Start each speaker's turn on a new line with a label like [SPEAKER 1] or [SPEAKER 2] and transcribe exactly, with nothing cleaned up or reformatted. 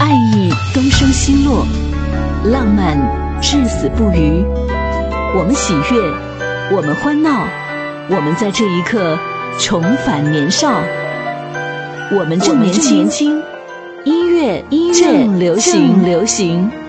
[SPEAKER 1] 爱意东升西落，浪漫至死不渝。我们喜悦，我们欢闹，我们在这一刻重返年少。我们正年轻，音乐音乐正流行流行。